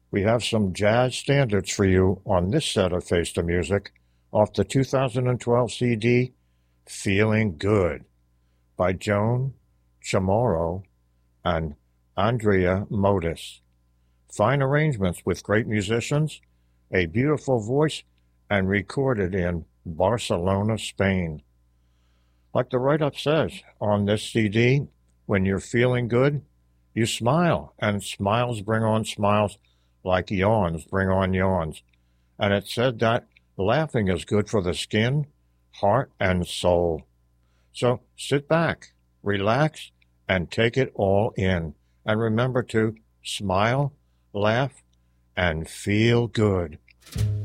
We have some jazz standards for you on this set of Face the Music off the 2012 CD Feeling Good by Joan Chamorro and Andrea Modis. Fine arrangements with great musicians, a beautiful voice, and recorded in Barcelona, Spain. Like the write-up says on this CD, when you're feeling good, you smile, and smiles bring on smiles like yawns bring on yawns. And it said that laughing is good for the skin, heart, and soul. So sit back, relax, and take it all in. And remember to smile, laugh, and feel good.